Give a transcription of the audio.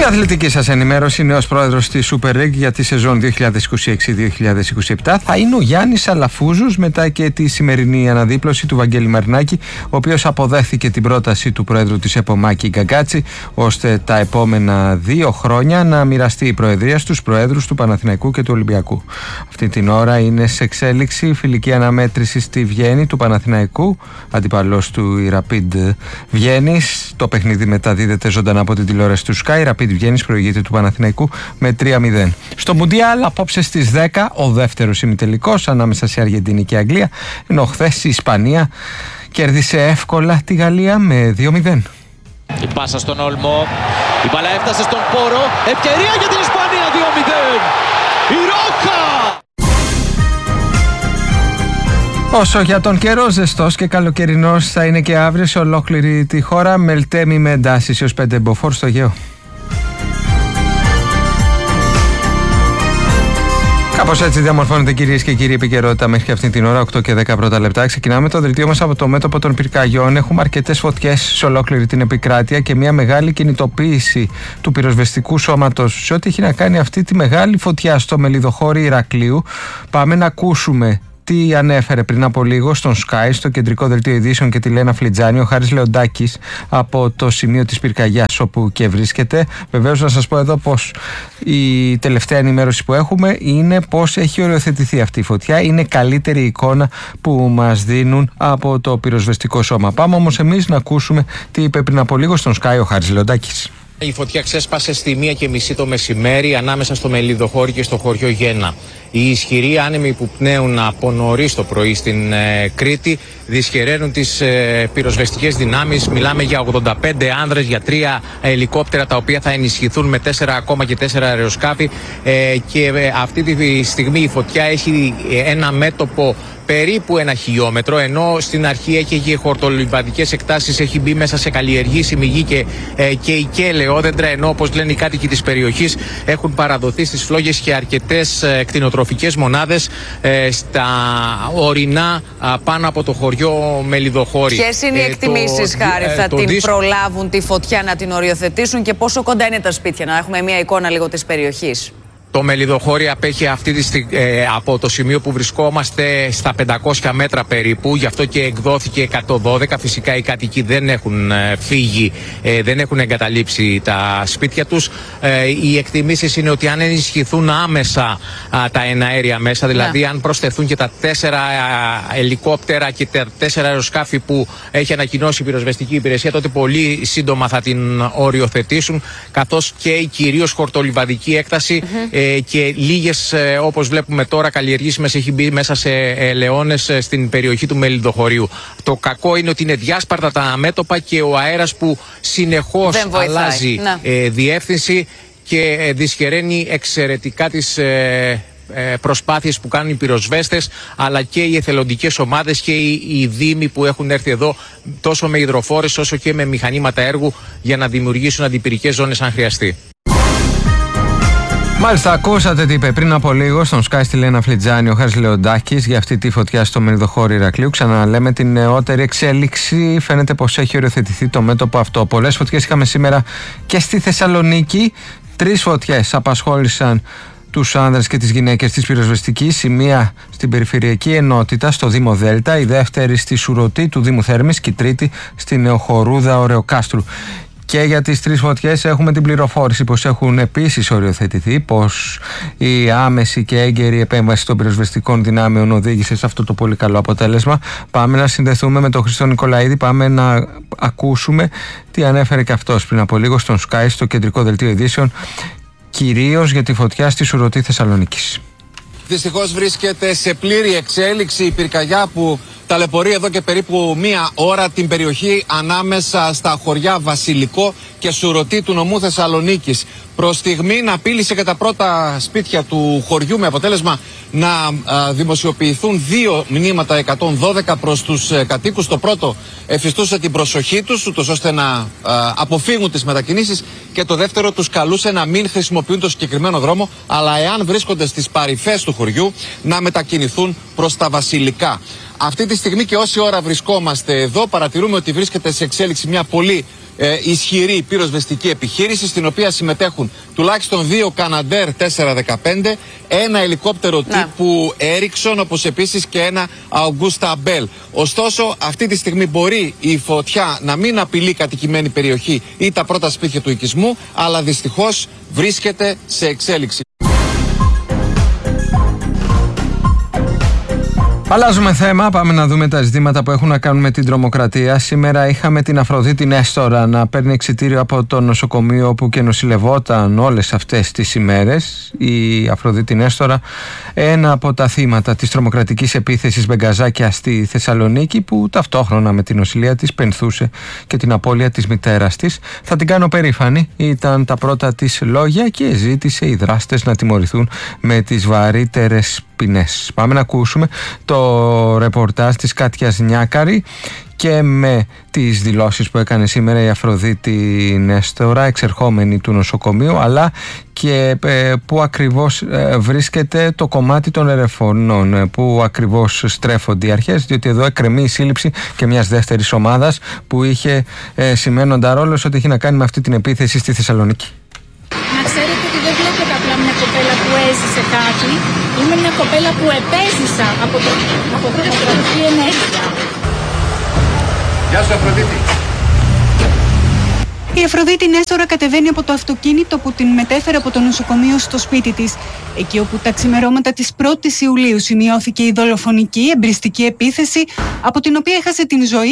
Η αθλητική σας ενημέρωση, νέος πρόεδρος της Super League για τη σεζόν 2026-2027 θα είναι ο Γιάννης Αλαφούζος, μετά και τη σημερινή αναδίπλωση του Βαγγέλη Μαρινάκη, ο οποίος αποδέχθηκε την πρόταση του πρόεδρου της ΕΠΟ Μάκη Γκαγκάτση, ώστε τα επόμενα 2 χρόνια να μοιραστεί η προεδρία στους προέδρους του Παναθηναϊκού και του Ολυμπιακού. Αυτή την ώρα είναι σε εξέλιξη η φιλική αναμέτρηση στη Βιέννη του Παναθηναϊκού, αντιπαλός του η Rapid Βιέννης. Το παιχνίδι μεταδίδεται ζωντανά από την τηλεόραση του Sky. Rapid Βιέννης προηγείται του Παναθηναϊκού με 3-0. Στο Μουντιάλ, απόψε στις 10, ο δεύτερος ημιτελικός ανάμεσα σε Αργεντινή και Αγγλία, ενώ χθες η Ισπανία κέρδισε εύκολα τη Γαλλία με 2-0. Η πάσα στον Όλμο, η μπάλα έφτασε στον Πόρο, ευκαιρία για την Ισπανία, 2-0. Η Ρόχα! Όσο για τον καιρό, ζεστός και καλοκαιρινός θα είναι και αύριο σε ολόκληρη τη χώρα, με Ελτέμι με εντάσεις έως 5 μποφόρ στο Αιγαίο. Κάπως έτσι διαμορφώνεται, κυρίες και κύριοι, επικαιρότητα μέχρι και αυτή την ώρα, 8 και 10 πρώτα λεπτά. Ξεκινάμε το δελτίο μας από το μέτωπο των πυρκαγιών. Έχουμε αρκετές φωτιές σε ολόκληρη την επικράτεια και μια μεγάλη κινητοποίηση του πυροσβεστικού σώματος σε ό,τι έχει να κάνει αυτή τη μεγάλη φωτιά στο Μελιδοχώρι Ηρακλείου. Πάμε να ακούσουμε τι ανέφερε πριν από λίγο στον Sky, στο κεντρικό δελτίο ειδήσεων, και τη Λένα Φλιτζάνη ο Χάρης Λεοντάκης από το σημείο της πυρκαγιάς όπου και βρίσκεται. Βεβαίως να σας πω εδώ πως η τελευταία ενημέρωση που έχουμε είναι πως έχει οριοθετηθεί αυτή η φωτιά. Είναι καλύτερη εικόνα που μας δίνουν από το πυροσβεστικό σώμα. Πάμε όμως εμείς να ακούσουμε τι είπε πριν από λίγο στον Sky ο Χάρης Λεοντάκης. Η φωτιά ξέσπασε στη 1:30 το μεσημέρι ανάμεσα στο Μελιδοχώρι και στο χωριό Γέννα. Οι ισχυροί άνεμοι που πνέουν από νωρίς το πρωί στην Κρήτη δυσχεραίνουν τις πυροσβεστικές δυνάμεις. Μιλάμε για 85 άνδρες, για 3 ελικόπτερα τα οποία θα ενισχυθούν με 4 ακόμα και 4 αεροσκάφη. Και αυτή τη στιγμή η φωτιά έχει ένα μέτωπο περίπου 1 χιλιόμετρο, ενώ στην αρχή έχει χορτολιβαδικές εκτάσεις, έχει μπει μέσα σε καλλιεργήσιμη γη και οικαία ελαιόδεντρα, ενώ όπως λένε οι κάτοικοι της περιοχής έχουν παραδοθεί στις φλόγες και αρκετές κτηνοτροφικές μονάδες στα ορεινά πάνω από το χωριό Μελιδοχώρι. Ποιες είναι οι εκτιμήσεις, Χάρη, θα την προλάβουν τη φωτιά να την οριοθετήσουν και πόσο κοντά είναι τα σπίτια, να έχουμε μια εικόνα λίγο της περιοχής? Το Μελιδοχώρι απέχει αυτή τη στιγμή από το σημείο που βρισκόμαστε στα 500 μέτρα περίπου, γι' αυτό και εκδόθηκε 112. Φυσικά οι κάτοικοι δεν έχουν φύγει, δεν έχουν εγκαταλείψει τα σπίτια τους. Οι εκτιμήσεις είναι ότι αν ενισχυθούν άμεσα τα εναέρια μέσα, δηλαδή αν προσθεθούν και τα 4 ελικόπτερα και τα 4 αεροσκάφη που έχει ανακοινώσει η πυροσβεστική υπηρεσία, τότε πολύ σύντομα θα την οριοθετήσουν, καθώς και η κυρίως χορτολιβαδική έκταση και λίγες, όπως βλέπουμε τώρα, καλλιεργήσιμες έχει μπει μέσα σε ελαιώνες στην περιοχή του Μελιδοχωρίου. Το κακό είναι ότι είναι διάσπαρτα τα μέτωπα και ο αέρας που συνεχώς αλλάζει διεύθυνση και δυσχεραίνει εξαιρετικά τις προσπάθειες που κάνουν οι πυροσβέστες, αλλά και οι εθελοντικές ομάδες και οι δήμοι που έχουν έρθει εδώ τόσο με υδροφόρες όσο και με μηχανήματα έργου για να δημιουργήσουν αντιπυρικές ζώνες αν χρειαστεί. Μάλιστα, ακούσατε τι είπε πριν από λίγο στον Sky στη Λένα Φλιτζάνη ο Χάρης Λεοντάκης για αυτή τη φωτιά στο Μελιδοχώρι Ηρακλείου. Ξαναλέμε την νεότερη εξέλιξη. Φαίνεται πως έχει οριοθετηθεί το μέτωπο αυτό. Πολλές φωτιές είχαμε σήμερα και στη Θεσσαλονίκη. 3 φωτιές απασχόλησαν τους άνδρες και τις γυναίκες της πυροσβεστικής. Η μία στην περιφερειακή ενότητα στο Δήμο Δέλτα, η δεύτερη στη Σουρωτή του Δήμου Θέρμης και η τρίτη στη Νεοχορούδα Ωρεοκάστρου. Και για τις 3 φωτιές έχουμε την πληροφόρηση πως έχουν επίσης οριοθετηθεί, πως η άμεση και έγκαιρη επέμβαση των πυροσβεστικών δυνάμεων οδήγησε σε αυτό το πολύ καλό αποτέλεσμα. Πάμε να συνδεθούμε με τον Χριστό Νικολαίδη, πάμε να ακούσουμε τι ανέφερε και αυτός πριν από λίγο στον Sky, στο κεντρικό δελτίο ειδήσεων, κυρίως για τη φωτιά στη Σουρωτή Θεσσαλονίκης. Δυστυχώς βρίσκεται σε πλήρη εξέλιξη η πυρκαγιά που ταλαιπωρεί εδώ και περίπου 1 ώρα την περιοχή ανάμεσα στα χωριά Βασιλικό και Σουρωτή του νομού Θεσσαλονίκης. Προς στιγμήν απείλησε και τα πρώτα σπίτια του χωριού, με αποτέλεσμα να δημοσιοποιηθούν 2 μηνύματα 112 προς τους κατοίκους. Το πρώτο εφιστούσε την προσοχή τους, ούτως ώστε να αποφύγουν τις μετακινήσεις, και το δεύτερο τους καλούσε να μην χρησιμοποιούν το συγκεκριμένο δρόμο, αλλά εάν βρίσκονται στις παρυφές του χωριού να μετακινηθούν προς τα Βασιλικά. Αυτή τη στιγμή και όση ώρα βρισκόμαστε εδώ, παρατηρούμε ότι βρίσκεται σε εξέλιξη μια πολύ ισχυρή πυροσβεστική επιχείρηση, στην οποία συμμετέχουν τουλάχιστον 2 Καναντέρ 415, ένα ελικόπτερο τύπου Έριξον, όπως επίσης και ένα Αουγκούστα Μπέλ. Ωστόσο, αυτή τη στιγμή μπορεί η φωτιά να μην απειλεί κατοικημένη περιοχή ή τα πρώτα σπίτια του οικισμού, αλλά δυστυχώς βρίσκεται σε εξέλιξη. Αλλάζουμε θέμα, πάμε να δούμε τα ζητήματα που έχουν να κάνουν με την τρομοκρατία. Σήμερα είχαμε την Αφροδίτη Νέστορα να παίρνει εξιτήριο από το νοσοκομείο όπου και νοσηλευόταν όλες αυτές τις ημέρες. Η Αφροδίτη Νέστορα, ένα από τα θύματα της τρομοκρατικής επίθεσης Μπεγκαζάκια στη Θεσσαλονίκη, που ταυτόχρονα με την νοσηλεία της πενθούσε και την απώλεια της μητέρας της. Θα την κάνω περήφανη, ήταν τα πρώτα της λόγια, και ζήτησε οι δράστες να τιμωρηθούν με τις βαρύτερες ποινές. Πάμε να ακούσουμε το ρεπορτάζ της Κάτιας Νιάκαρη και με τις δηλώσεις που έκανε σήμερα η Αφροδίτη Νέστορα, εξερχόμενη του νοσοκομείου, αλλά και που ακριβώς βρίσκεται το κομμάτι των ερεφωνών, που ακριβώς στρέφονται οι αρχές, διότι εδώ εκκρεμεί η σύλληψη και μιας δεύτερης ομάδας που είχε σημαίνοντα ρόλος ότι έχει να κάνει με αυτή την επίθεση στη Θεσσαλονίκη. Να ξέρετε ότι δεν βλέπετε απλά μια κοπέλα που έζησε κάτι. Είμαι μια κοπέλα που επέζησα από τρομοκρατική ενέργεια. Γεια σου, Αφροδίτη. Η Αφροδίτη Νέστορα κατεβαίνει από το αυτοκίνητο που την μετέφερε από το νοσοκομείο στο σπίτι της, εκεί όπου τα ξημερώματα της 1ης Ιουλίου σημειώθηκε η δολοφονική εμπριστική επίθεση, από την οποία έχασε την ζωή